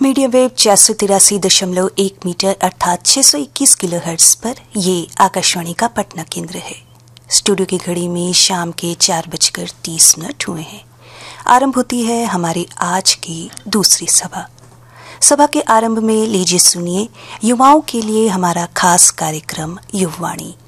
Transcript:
Medium wave 483.1 metre अर्थात 621 kilohertz पर ये आकाशवाणी का पटना केंद्र है। स्टूडियो की घड़ी में शाम के 4:30 हुए हैं। आरंभ होती है हमारी आज की दूसरी सभा। सभा के आरंभ में लीजिए सुनिए युवाओं के लिए हमारा खास कार्यक्रम युववाणी।